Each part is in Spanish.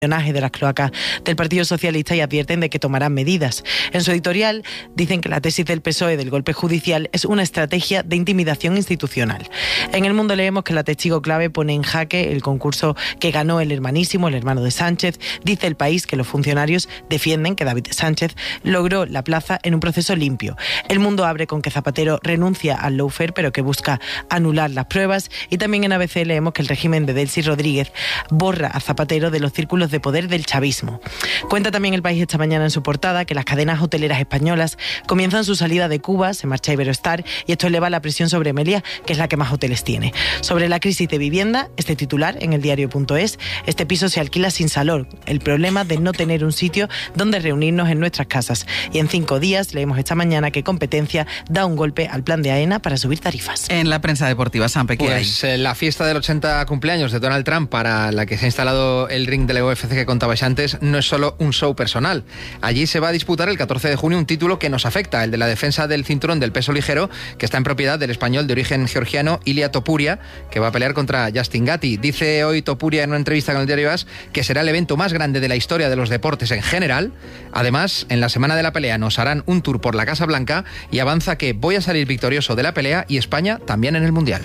de las cloacas del Partido Socialista y advierten de que tomarán medidas. En su editorial dicen que la tesis del PSOE del golpe judicial es una estrategia de intimidación institucional. En El Mundo leemos que la testigo clave pone en jaque el concurso que ganó el hermanísimo, el hermano de Sánchez. Dice El País que los funcionarios defienden que David Sánchez logró la plaza en un proceso limpio. El Mundo abre con que Zapatero renuncia al lawfare, pero que busca anular las pruebas. Y también en ABC leemos que el régimen de Delcy Rodríguez borra a Zapatero de los círculos de poder del chavismo. Cuenta también El País esta mañana en su portada que las cadenas hoteleras españolas comienzan su salida de Cuba, se marcha Iberostar y esto eleva la presión sobre Meliá, que es la que más hoteles tiene. Sobre la crisis de vivienda, este titular en el diario.es: este piso se alquila sin salón, el problema de no tener un sitio donde reunirnos en nuestras casas. Y en 5 días leemos esta mañana que Competencia da un golpe al plan de AENA para subir tarifas. En la prensa deportiva, Sampe, ¿qué hay? La fiesta del 80 cumpleaños de Donald Trump, para la que se ha instalado el ring de la UFC que contabais antes, no es solo un show personal. Allí se va a disputar el 14 de junio un título que nos afecta, el de la defensa del cinturón del peso ligero, que está en propiedad del español de origen georgiano Ilia Topuria, que va a pelear contra Justin Gatti. Dice hoy Topuria en una entrevista con el diario AS que será el evento más grande de la historia de los deportes en general. Además, en la semana de la pelea nos harán un tour por la Casa Blanca y avanza que voy a salir victorioso de la pelea y España también en el Mundial.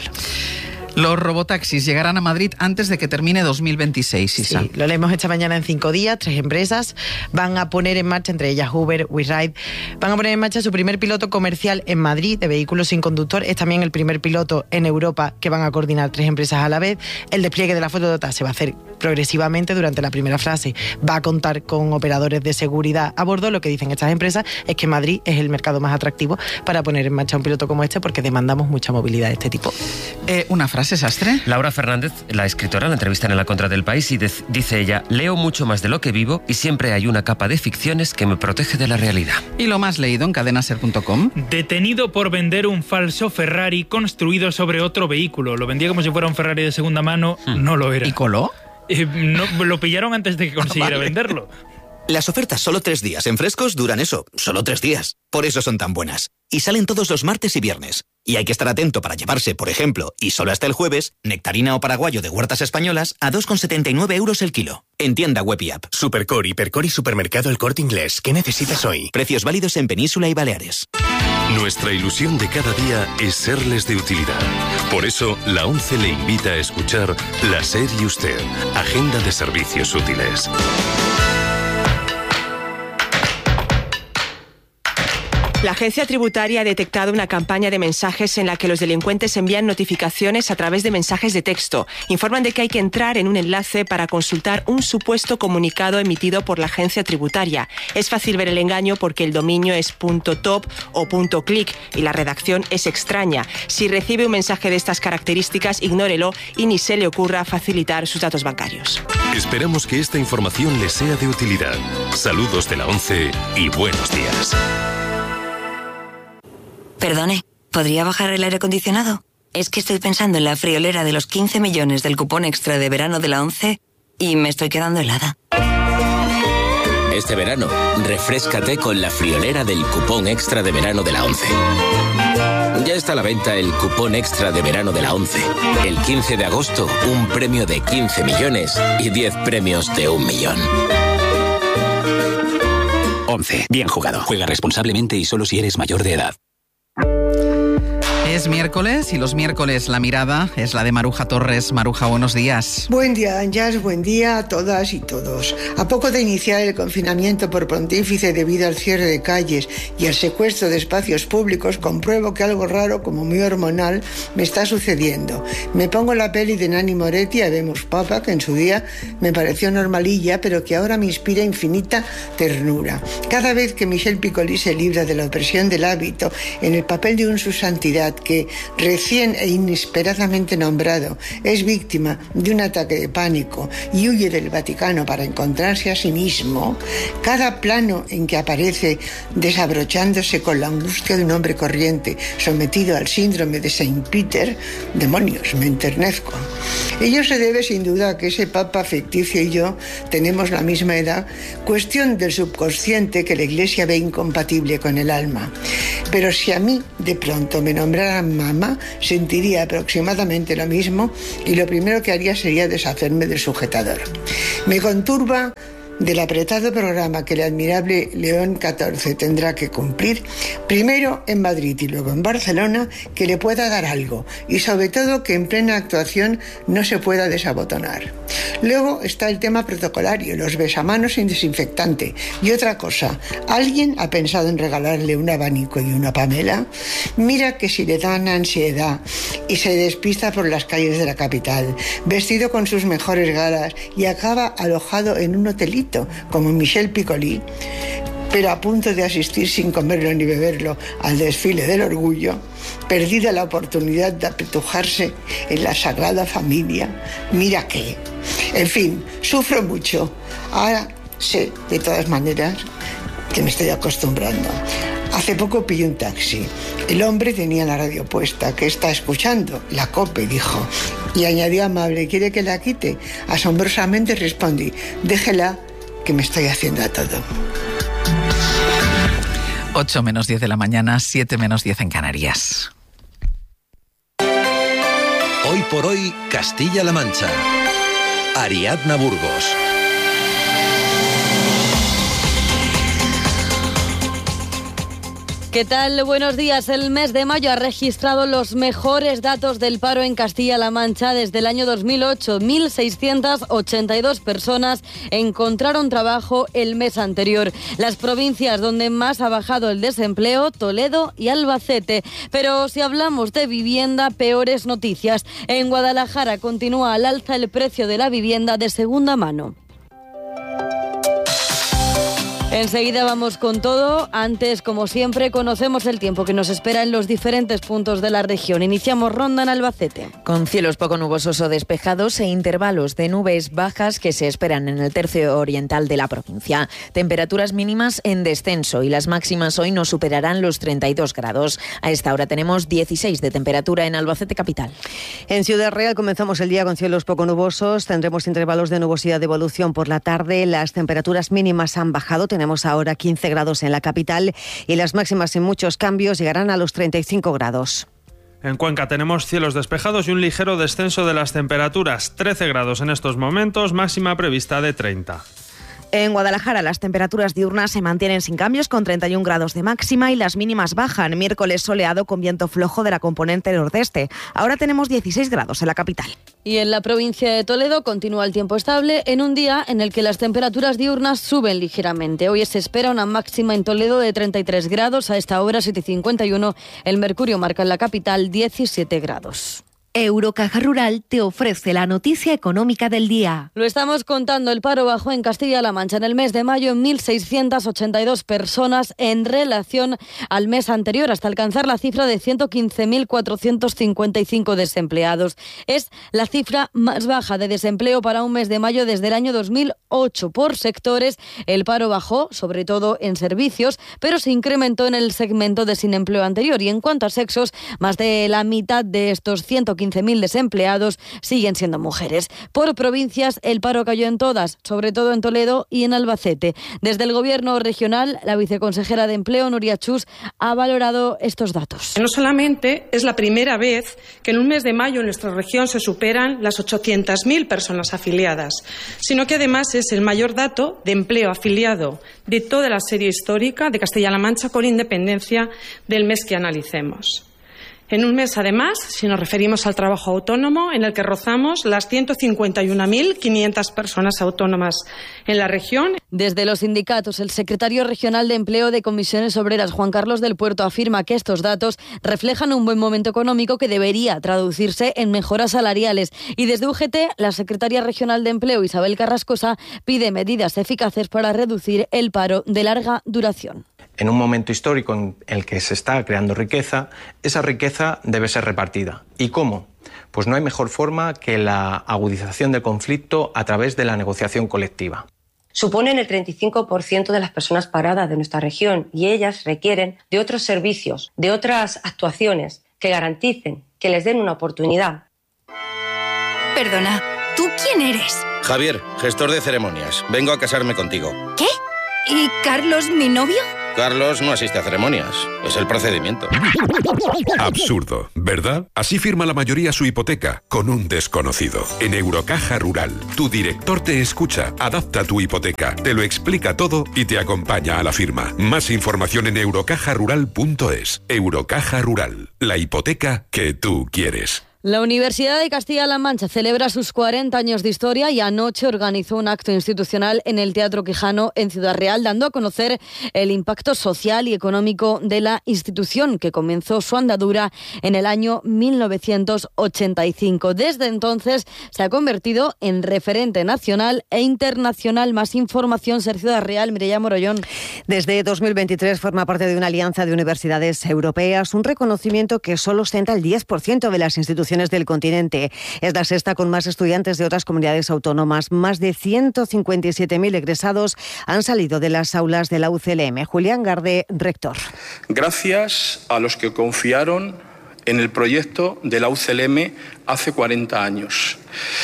Los robotaxis llegarán a Madrid antes de que termine 2026, Isa. Sí, lo leemos esta mañana en 5 días. 3 empresas van a poner en marcha, entre ellas Uber, WeRide, van a poner en marcha su primer piloto comercial en Madrid de vehículos sin conductor. Es también el primer piloto en Europa que van a coordinar 3 empresas a la vez. El despliegue de la flota se va a hacer progresivamente. Durante la primera fase va a contar con operadores de seguridad a bordo. Lo que dicen estas empresas es que Madrid es el mercado más atractivo para poner en marcha un piloto como este, porque demandamos mucha movilidad de este tipo. Una frase, Sastre. Laura Fernández, la escritora, la entrevistan en La Contra del País y dice ella: leo mucho más de lo que vivo y siempre hay una capa de ficciones que me protege de la realidad. Y lo más leído en cadenaser.com. Detenido por vender un falso Ferrari construido sobre otro vehículo. Lo vendía como si fuera un Ferrari de segunda mano, no lo era. ¿Y coló? No, lo pillaron antes de que consiguiera venderlo. Las ofertas solo 3 días en Frescos duran eso, solo 3 días. Por eso son tan buenas. Y salen todos los martes y viernes. Y hay que estar atento para llevarse, por ejemplo, y solo hasta el jueves, nectarina o paraguayo de huertas españolas a 2,79 euros el kilo. En tienda web y app. Supercore, Hipercore y Supermercado El Corte Inglés. ¿Qué necesitas hoy? Precios válidos en Península y Baleares. Nuestra ilusión de cada día es serles de utilidad. Por eso, la ONCE le invita a escuchar La SER y Usted, Agenda de Servicios Útiles. La agencia tributaria ha detectado una campaña de mensajes en la que los delincuentes envían notificaciones a través de mensajes de texto. Informan de que hay que entrar en un enlace para consultar un supuesto comunicado emitido por la agencia tributaria. Es fácil ver el engaño porque el dominio es .top o .click y la redacción es extraña. Si recibe un mensaje de estas características, ignórelo y ni se le ocurra facilitar sus datos bancarios. Esperamos que esta información les sea de utilidad. Saludos de la ONCE y buenos días. Perdone, ¿podría bajar el aire acondicionado? Es que estoy pensando en la friolera de los 15 millones del cupón extra de verano de la ONCE y me estoy quedando helada. Este verano, refréscate con la friolera del cupón extra de verano de la ONCE. Ya está a la venta el cupón extra de verano de la ONCE. El 15 de agosto, un premio de 15 millones y 10 premios de 1 millón. ONCE. Bien jugado. Juega responsablemente y solo si eres mayor de edad. Es miércoles y los miércoles la mirada es la de Maruja Torres. Maruja, buenos días. Buen día, Ángeles, buen día a todas y todos. A poco de iniciar el confinamiento por pontífice debido al cierre de calles y al secuestro de espacios públicos, compruebo que algo raro, como muy hormonal, me está sucediendo. Me pongo la peli de Nanni Moretti, Habemos Papa, que en su día me pareció normalilla, pero que ahora me inspira infinita ternura. Cada vez que Michel Piccoli se libra de la opresión del hábito en el papel de un su santidad que, recién e inesperadamente nombrado, es víctima de un ataque de pánico y huye del Vaticano para encontrarse a sí mismo, cada plano en que aparece desabrochándose con la angustia de un hombre corriente sometido al síndrome de Saint Peter, demonios, me enternezco. Ello se debe sin duda a que ese papa ficticio y yo tenemos la misma edad, cuestión del subconsciente que la Iglesia ve incompatible con el alma. Pero si a mí de pronto me nombraran gran mamá sentiría aproximadamente lo mismo y lo primero que haría sería deshacerme del sujetador. Me conturba del apretado programa que el admirable León XIV tendrá que cumplir, primero en Madrid y luego en Barcelona, que le pueda dar algo y sobre todo que en plena actuación no se pueda desabotonar. Luego está el tema protocolario, los besamanos sin desinfectante. Y otra cosa, ¿alguien ha pensado en regalarle un abanico y una Pamela? Mira que si le dan ansiedad y se despista por las calles de la capital, vestido con sus mejores galas y acaba alojado en un hotelito como Michel Piccoli, pero a punto de asistir sin comerlo ni beberlo al desfile del orgullo, perdida la oportunidad de apetujarse en la Sagrada Familia. Mira qué. En fin, sufro mucho. Ahora sé, de todas maneras, que me estoy acostumbrando. Hace poco pillé un taxi. El hombre tenía la radio puesta. ¿Qué está escuchando? La COPE, dijo. Y añadió amable, ¿quiere que la quite? Asombrosamente respondí, déjela, que me estoy haciendo a todo. 8 menos 10 de la mañana, 7 menos 10 en Canarias. Hoy por hoy, Castilla-La Mancha. Ariadna Burgos. ¿Qué tal? Buenos días. El mes de mayo ha registrado los mejores datos del paro en Castilla-La Mancha desde el año 2008. 1.682 personas encontraron trabajo el mes anterior. Las provincias donde más ha bajado el desempleo, Toledo y Albacete. Pero si hablamos de vivienda, peores noticias. En Guadalajara continúa al alza el precio de la vivienda de segunda mano. Enseguida vamos con todo. Antes, como siempre, conocemos el tiempo que nos espera en los diferentes puntos de la región. Iniciamos ronda en Albacete. Con cielos poco nubosos o despejados e intervalos de nubes bajas que se esperan en el tercio oriental de la provincia. Temperaturas mínimas en descenso y las máximas hoy no superarán los 32 grados. A esta hora tenemos 16 de temperatura en Albacete capital. En Ciudad Real comenzamos el día con cielos poco nubosos. Tendremos intervalos de nubosidad de evolución por la tarde. Las temperaturas mínimas han bajado. Tenemos ahora 15 grados en la capital y las máximas sin muchos cambios llegarán a los 35 grados. En Cuenca tenemos cielos despejados y un ligero descenso de las temperaturas. 13 grados en estos momentos, máxima prevista de 30. En Guadalajara las temperaturas diurnas se mantienen sin cambios con 31 grados de máxima y las mínimas bajan. Miércoles soleado con viento flojo de la componente nordeste. Ahora tenemos 16 grados en la capital. Y en la provincia de Toledo continúa el tiempo estable en un día en el que las temperaturas diurnas suben ligeramente. Hoy se espera una máxima en Toledo de 33 grados, a esta hora 7:51. El mercurio marca en la capital 17 grados. Eurocaja Rural te ofrece la noticia económica del día. Lo estamos contando, el paro bajó en Castilla-La Mancha en el mes de mayo en 1.682 personas en relación al mes anterior, hasta alcanzar la cifra de 115.455 desempleados. Es la cifra más baja de desempleo para un mes de mayo desde el año 2008. Por sectores, el paro bajó, sobre todo en servicios, pero se incrementó en el segmento de sin empleo anterior. Y en cuanto a sexos, más de la mitad de estos 115.000 desempleados siguen siendo mujeres. Por provincias, el paro cayó en todas, sobre todo en Toledo y en Albacete. Desde el Gobierno regional, la viceconsejera de Empleo, Nuria Chus, ha valorado estos datos. No solamente es la primera vez que en un mes de mayo en nuestra región se superan las 800.000 personas afiliadas, sino que además es el mayor dato de empleo afiliado de toda la serie histórica de Castilla-La Mancha, con independencia del mes que analicemos. En un mes, además, si nos referimos al trabajo autónomo, en el que rozamos las 151.500 personas autónomas en la región. Desde los sindicatos, el secretario regional de Empleo de Comisiones Obreras, Juan Carlos del Puerto, afirma que estos datos reflejan un buen momento económico que debería traducirse en mejoras salariales. Y desde UGT, la secretaria regional de Empleo, Isabel Carrascosa, pide medidas eficaces para reducir el paro de larga duración. En un momento histórico en el que se está creando riqueza, esa riqueza debe ser repartida. ¿Y cómo? Pues no hay mejor forma que la agudización del conflicto a través de la negociación colectiva. Suponen el 35% de las personas paradas de nuestra región y ellas requieren de otros servicios, de otras actuaciones que garanticen, que les den una oportunidad. Perdona, ¿tú quién eres? Javier, gestor de ceremonias. Vengo a casarme contigo. ¿Qué? ¿Y Carlos, mi novio? Carlos no asiste a ceremonias. Es el procedimiento. Absurdo, ¿verdad? Así firma la mayoría su hipoteca, con un desconocido. En Eurocaja Rural, tu director te escucha, adapta tu hipoteca, te lo explica todo y te acompaña a la firma. Más información en eurocajarural.es. Eurocaja Rural, la hipoteca que tú quieres. La Universidad de Castilla-La Mancha celebra sus 40 años de historia y anoche organizó un acto institucional en el Teatro Quijano en Ciudad Real, dando a conocer el impacto social y económico de la institución, que comenzó su andadura en el año 1985. Desde entonces se ha convertido en referente nacional e internacional. Más información, Ser Ciudad Real, Mireia Morollón. Desde 2023 forma parte de una alianza de universidades europeas, un reconocimiento que solo ostenta el 10% de las instituciones del continente. Es la sexta con más estudiantes de otras comunidades autónomas. Más de 157.000 egresados han salido de las aulas de la UCLM. Julián Garde, rector. Gracias a los que confiaron en el proyecto de la UCLM hace 40 años.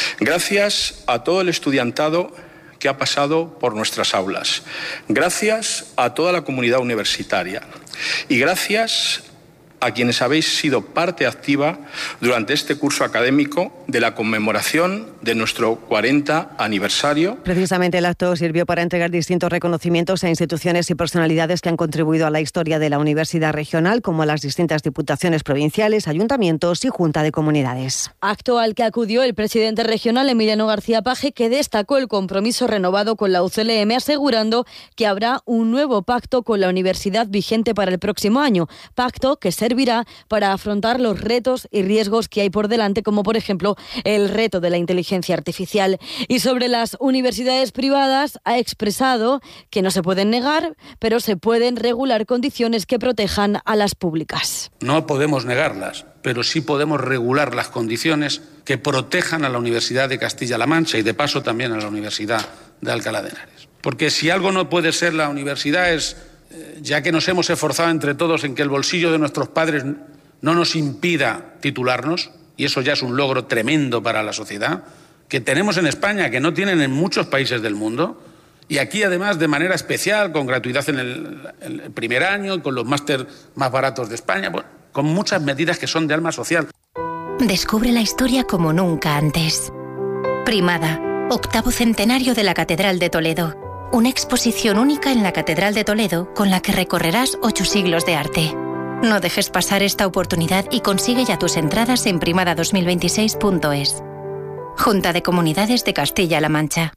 Gracias a todo el estudiantado que ha pasado por nuestras aulas. Gracias a toda la comunidad universitaria. Y gracias a quienes habéis sido parte activa durante este curso académico de la conmemoración de nuestro 40 aniversario. Precisamente el acto sirvió para entregar distintos reconocimientos a instituciones y personalidades que han contribuido a la historia de la universidad regional, como las distintas diputaciones provinciales, ayuntamientos y junta de comunidades. Acto al que acudió el presidente regional Emiliano García Paje, que destacó el compromiso renovado con la UCLM, asegurando que habrá un nuevo pacto con la universidad vigente para el próximo año. Pacto que servirá para afrontar los retos y riesgos que hay por delante, como por ejemplo el reto de la inteligencia artificial. Y sobre las universidades privadas ha expresado que no se pueden negar, pero se pueden regular condiciones que protejan a las públicas. No podemos negarlas, pero sí podemos regular las condiciones que protejan a la Universidad de Castilla-La Mancha y de paso también a la Universidad de Alcalá de Henares. Porque si algo no puede ser la universidad es, ya que nos hemos esforzado entre todos en que el bolsillo de nuestros padres no nos impida titularnos, y eso ya es un logro tremendo para la sociedad, que tenemos en España, que no tienen en muchos países del mundo, y aquí además de manera especial, con gratuidad en el primer año, con los máster más baratos de España, bueno, con muchas medidas que son de alma social. Descubre la historia como nunca antes. Primada, 8º centenario de la Catedral de Toledo. Una exposición única en la Catedral de Toledo con la que recorrerás 8 siglos de arte. No dejes pasar esta oportunidad y consigue ya tus entradas en primada2026.es. Junta de Comunidades de Castilla-La Mancha.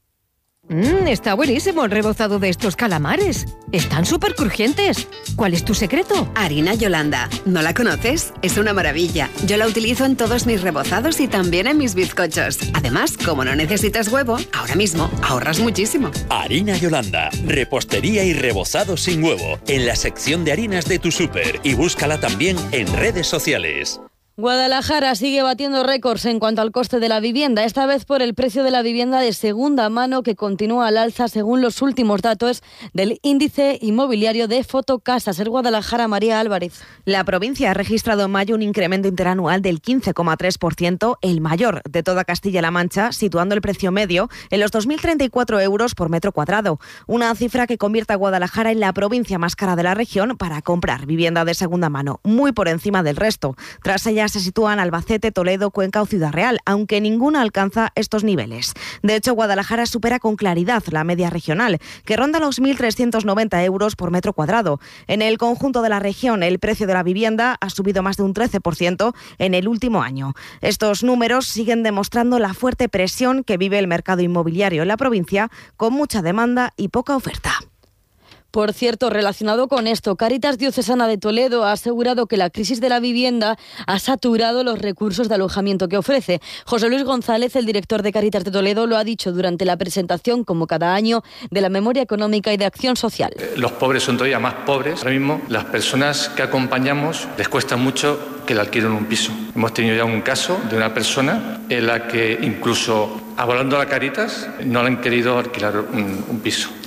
Está buenísimo el rebozado de estos calamares. Están súper crujientes. ¿Cuál es tu secreto? Harina Yolanda. ¿No la conoces? Es una maravilla. Yo la utilizo en todos mis rebozados y también en mis bizcochos. Además, como no necesitas huevo, ahora mismo ahorras muchísimo. Harina Yolanda. Repostería y rebozado sin huevo. En la sección de harinas de tu súper. Y búscala también en redes sociales. Guadalajara sigue batiendo récords en cuanto al coste de la vivienda, esta vez por el precio de la vivienda de segunda mano, que continúa al alza según los últimos datos del índice inmobiliario de Fotocasa. Ser Guadalajara, María Álvarez. La provincia ha registrado en mayo un incremento interanual del 15,3%, el mayor de toda Castilla-La Mancha, situando el precio medio en los 2.034 euros por metro cuadrado. Una cifra que convierte a Guadalajara en la provincia más cara de la región para comprar vivienda de segunda mano, muy por encima del resto. Tras ella se sitúan Albacete, Toledo, Cuenca o Ciudad Real, aunque ninguna alcanza estos niveles. De hecho, Guadalajara supera con claridad la media regional, que ronda los 1.390 euros por metro cuadrado. En el conjunto de la región, el precio de la vivienda ha subido más de un 13% en el último año. Estos números siguen demostrando la fuerte presión que vive el mercado inmobiliario en la provincia, con mucha demanda y poca oferta. Por cierto, relacionado con esto, Cáritas Diocesana de Toledo ha asegurado que la crisis de la vivienda ha saturado los recursos de alojamiento que ofrece. José Luis González, el director de Cáritas de Toledo, lo ha dicho durante la presentación, como cada año, de la Memoria Económica y de Acción Social. Los pobres son todavía más pobres. Ahora mismo, las personas que acompañamos les cuesta mucho que le alquilen un piso. Hemos tenido ya un caso de una persona en la que incluso, hablando a la Cáritas, no le han querido alquilar un piso.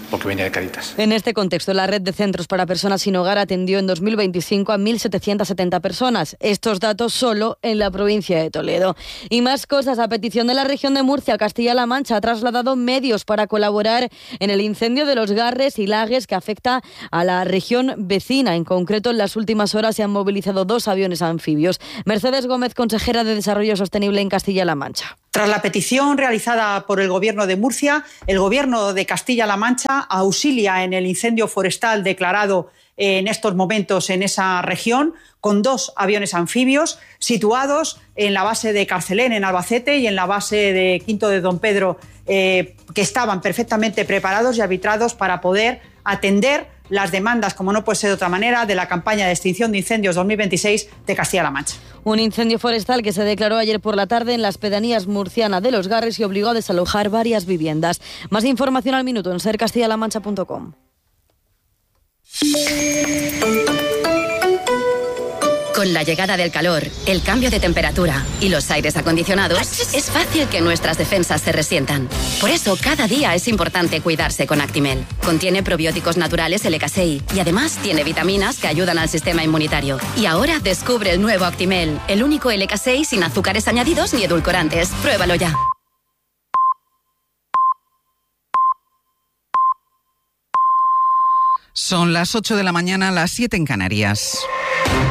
porque venía de Cáritas. En este contexto, la red de centros para personas sin hogar atendió en 2025 a 1.770 personas. Estos datos solo en la provincia de Toledo. Y más cosas. A petición de la región de Murcia, Castilla-La Mancha ha trasladado medios para colaborar en el incendio de los Garres y Lagues que afecta a la región vecina. En concreto, en las últimas horas se han movilizado 2 aviones anfibios. Mercedes Gómez, consejera de Desarrollo Sostenible en Castilla-La Mancha. Tras la petición realizada por el Gobierno de Murcia, el Gobierno de Castilla-La Mancha auxilia en el incendio forestal declarado en estos momentos en esa región, con 2 aviones anfibios situados en la base de Carcelén, en Albacete, y en la base de Quinto de Don Pedro, que estaban perfectamente preparados y arbitrados para poder atender las demandas, como no puede ser de otra manera, de la campaña de extinción de incendios 2026 de Castilla-La Mancha. Un incendio forestal que se declaró ayer por la tarde en las pedanías murcianas de Los Garres y obligó a desalojar varias viviendas. Más información al minuto en sercastillalamancha.com. Con la llegada del calor, el cambio de temperatura y los aires acondicionados, es fácil que nuestras defensas se resientan. Por eso, cada día es importante cuidarse con Actimel. Contiene probióticos naturales LK6 y además tiene vitaminas que ayudan al sistema inmunitario. Y ahora descubre el nuevo Actimel, el único LK6 sin azúcares añadidos ni edulcorantes. Pruébalo ya. Son las 8 de la mañana, las 7 en Canarias.